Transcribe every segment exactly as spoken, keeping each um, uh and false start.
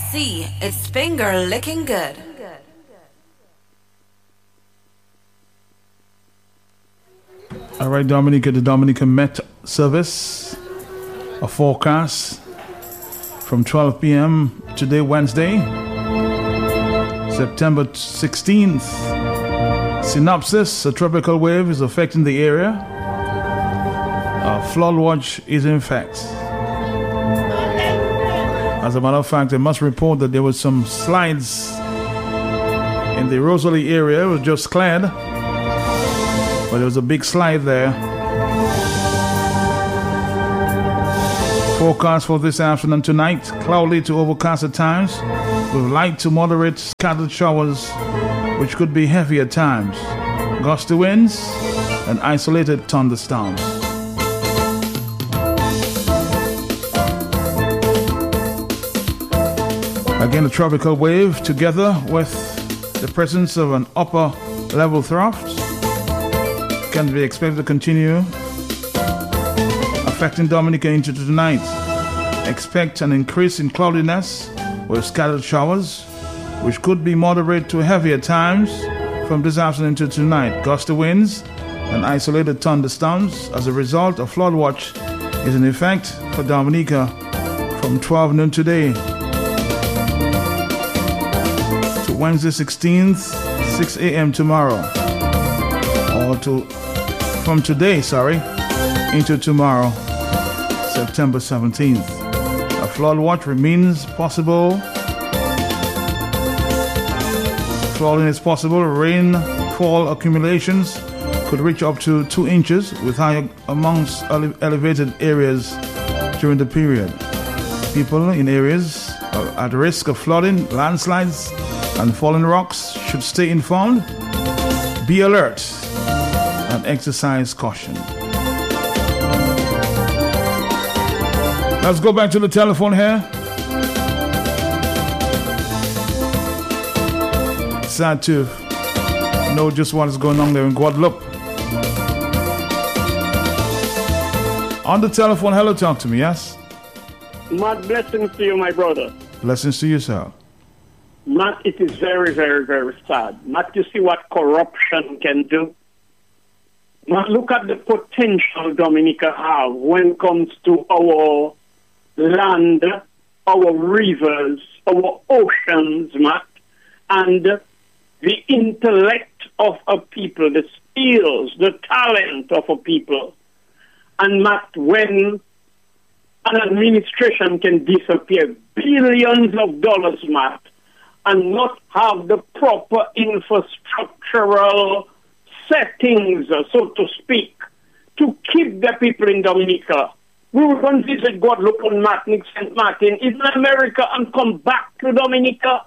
see, it's finger licking good. All right, Dominica, the Dominica Met Service, a forecast from twelve p.m. today, Wednesday, September sixteenth. Synopsis: a tropical wave is affecting the area. A flood watch is in effect. As a matter of fact, I must report that there was some slides in the Rosalie area. It was just cleared, but there was a big slide there. Forecast for this afternoon tonight: cloudy to overcast at times, with light to moderate scattered showers, which could be heavy at times. Gusty winds and isolated thunderstorms. Again, a tropical wave, together with the presence of an upper level trough, can be expected to continue affecting Dominica into tonight. Expect an increase in cloudiness with scattered showers, which could be moderate to heavy at times from this afternoon to tonight. Gusty winds and isolated thunderstorms. As a result, a flood watch is in effect for Dominica from twelve noon today to Wednesday sixteenth, six a.m. tomorrow, or to from today, sorry, into tomorrow, September seventeenth. A flood watch remains possible. Flooding is possible. Rainfall accumulations could reach up to two inches, with high amongst ele- elevated areas during the period. People in areas at risk of flooding, landslides, and falling rocks should stay informed, be alert, and exercise caution. Let's go back to the telephone here. Sad to know just what is going on there in Guadeloupe. On the telephone, hello, talk to me, yes? Matt, blessings to you, my brother. Blessings to you, sir. Matt, it is very, very, very sad. Matt, you see what corruption can do? Matt, look at the potential Dominica have when it comes to our land, our rivers, our oceans, Matt, and the intellect of a people, the skills, the talent of a people. And Matt, when an administration can disappear billions of dollars, Matt, and not have the proper infrastructural settings, so to speak, to keep the people in Dominica. We will go and visit Guadeloupe and Martinique, Saint Martin, in America, and come back to Dominica.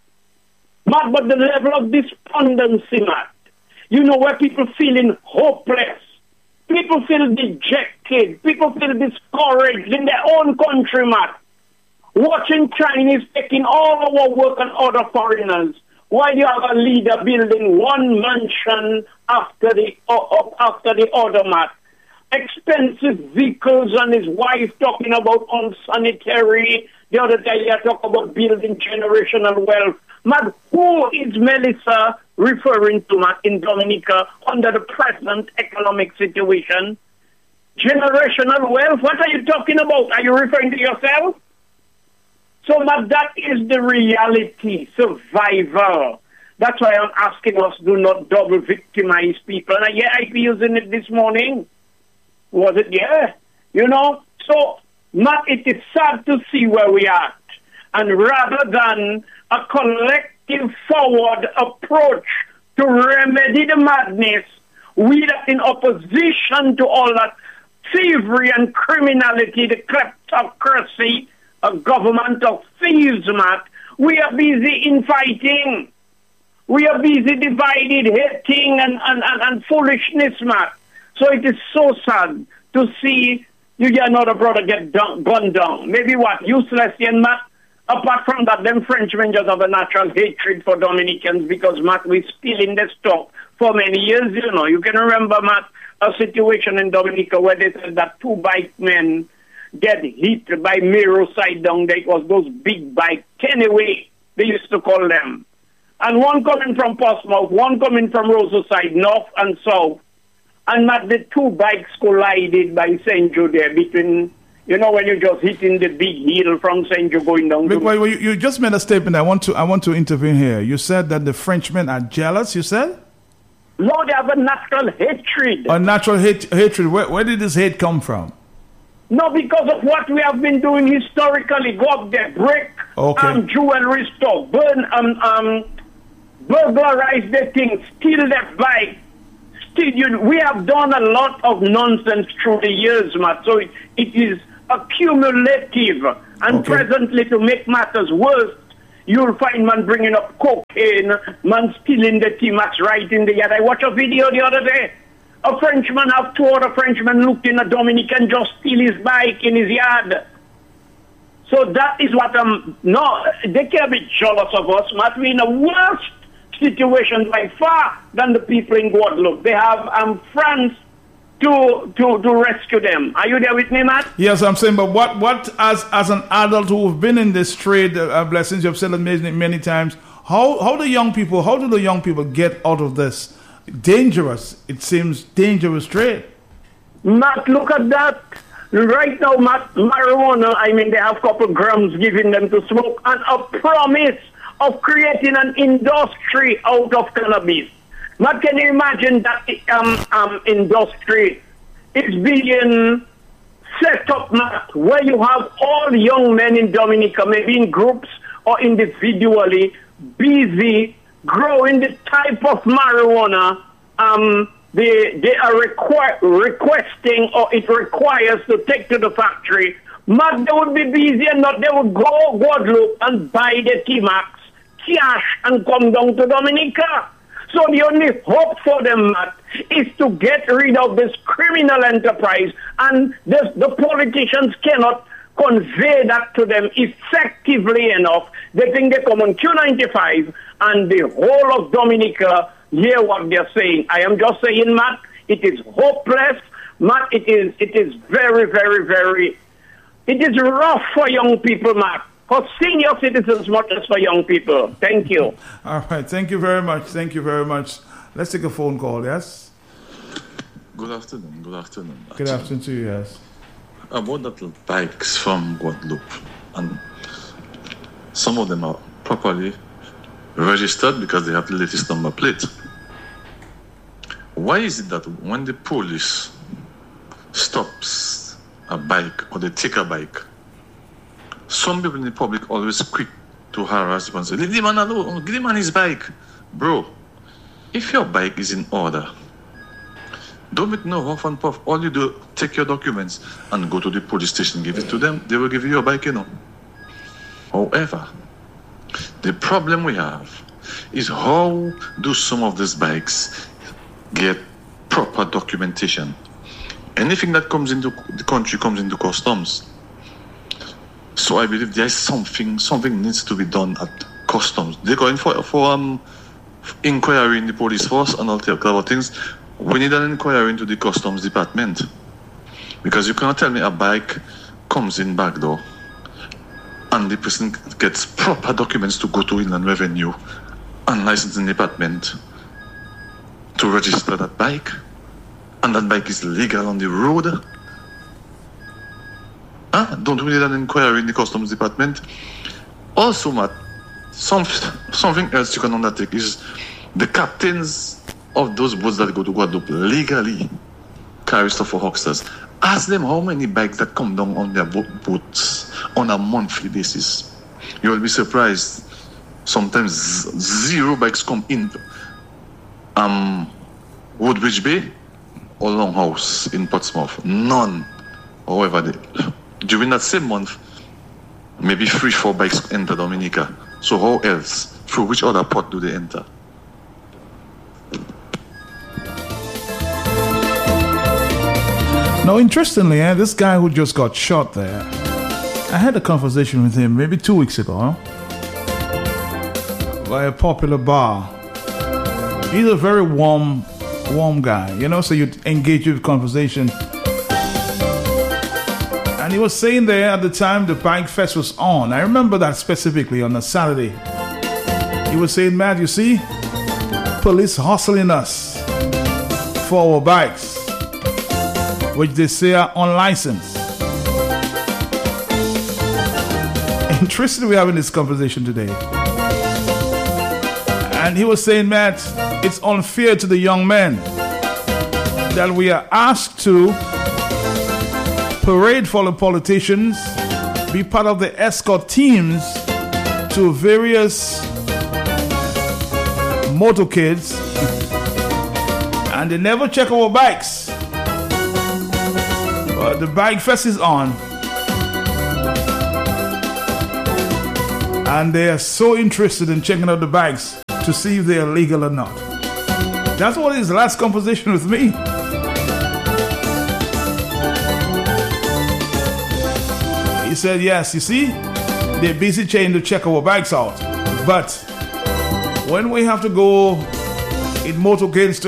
Matt, but the level of despondency, Matt, you know, where people feeling hopeless, people feel dejected, people feel discouraged in their own country, Matt. Watching Chinese taking all our work and other foreigners, while you have a leader building one mansion after the uh, after the other, Matt. Expensive vehicles, and his wife talking about unsanitary. The other day, you talk about building generational wealth. Matt, who is Melissa referring to, Matt, in Dominica under the present economic situation? Generational wealth? What are you talking about? Are you referring to yourself? So, Matt, that is the reality. Survival. That's why I'm asking us, do not double victimize people. And yeah, I be using it this morning. Was it? Yeah. You know? So, Matt, it is sad to see where we are. And rather than a collective forward approach to remedy the madness, we that in opposition to all that thievery and criminality, the kleptocracy, a government of thieves, Matt, we are busy infighting. We are busy divided, hating, and, and, and, and foolishness, Matt. So it is so sad to see you get another brother get done, gunned down. Maybe what? Useless, and Matt? Apart from that, them Frenchmen just have a natural hatred for Dominicans because, Matt, we still in the stock for many years, you know. You can remember, Matt, a situation in Dominica where they said that two bike men get hit by Miro side down there. It was those big bikes, Kennewy, they used to call them. And one coming from Portsmouth, one coming from Roseau side, north and south. And not the two bikes collided by Saint Joe there between, you know, when you're just hitting the big hill from Saint Joe going down. But, well, you, you just made a statement. I want to I want to intervene here. You said that the Frenchmen are jealous, you said? No, they have a natural hatred. A natural hate, hatred. Where, where did this hate come from? No, because of what we have been doing historically. Go up there, break Okay. um, jewelry store, burn, um, um, burglarize the things, steal their bike. Steal, you, we have done a lot of nonsense through the years, Matt. So it, it is accumulative. And Okay. presently, to make matters worse, you'll find man bringing up cocaine, man stealing the T-Max right in the yard. I watched a video the other day. A Frenchman have two other Frenchmen looked in a Dominican just steal his bike in his yard. So that is what I'm... No, they can't be jealous of us, Matt. We're in a worse situation by far than the people in Guadeloupe. They have um, France to, to, to rescue them. Are you there with me, Matt? Yes, I'm saying, but what, what as as an adult who've been in this trade, uh, blessings, you've said it many, many times, how how the young people, how do the young people get out of this dangerous, it seems, dangerous trade? Matt, look at that. Right now, Matt, marijuana, I mean, they have a couple grams giving them to smoke and a promise of creating an industry out of cannabis. Matt, can you imagine that um, um, industry is being set up, Matt, where you have all young men in Dominica, maybe in groups or individually, busy growing the type of marijuana um, they, they are requ- requesting or it requires to take to the factory. Matt, they would be busy and not, they would go Guadeloupe and buy the T-Max, cash, and come down to Dominica. So the only hope for them, Matt, is to get rid of this criminal enterprise, and this, the politicians cannot convey that to them effectively enough. They think they come on Q ninety-five, and the whole of Dominica hear what they're saying. I am just saying, Matt, it is hopeless. Matt, it is, it is very, very, very, it is rough for young people, Matt. For senior citizens, not just for young people. Thank you. All right. Thank you very much. Thank you very much. Let's take a phone call, yes? Good afternoon. Good afternoon. Good afternoon to you, yes. About that bikes from Guadeloupe, and some of them are properly registered because they have the latest number plate. Why is it that when the police stops a bike or they take a bike, some people in the public always quick to harass people and say, leave the man alone, give the man his bike. Bro, if your bike is in order, don't make no huff and puff. All you do, take your documents and go to the police station, give it to them. They will give you your bike, you know. However, the problem we have is how do some of these bikes get proper documentation? Anything that comes into the country comes into customs. So I believe there is something, something needs to be done at customs. They're going for, for um, inquiry in the police force and all the other things. We need an inquiry into the customs department. Because you cannot tell me a bike comes in back door and the person gets proper documents to go to Inland Revenue and licensing department to register that bike. And that bike is legal on the road. Huh? Don't we need an inquiry in the customs department? Also, Matt, some, something else you can undertake is the captains of those boats that go to Guadeloupe legally carry stuff for hucksters. Ask them how many bikes that come down on their boat, boats on a monthly basis. You will be surprised. Sometimes zero bikes come in um, Woodbridge Bay or Longhouse in Portsmouth. None. However, they, during that same month, maybe three, four bikes enter Dominica. So how else? Through which other port do they enter? Now, interestingly, eh, this guy who just got shot there, I had a conversation with him maybe two weeks ago huh? by a popular bar. He's a very warm, warm guy, you know, so you engage with conversation. And he was saying there at the time the Bike Fest was on. I remember that specifically on a Saturday. He was saying, Matt, you see, police hustling us for our bikes, which they say are unlicensed. Interesting we're having this conversation today. And he was saying, Matt, it's unfair to the young men that we are asked to parade for the politicians, be part of the escort teams to various motorcades, and they never check our bikes. But the Bike Fest is on, and they are so interested in checking out the bikes to see if they are legal or not. That's what his last conversation with me. He said, yes, you see, they're busy trying to check our bikes out. But when we have to go in motorcades to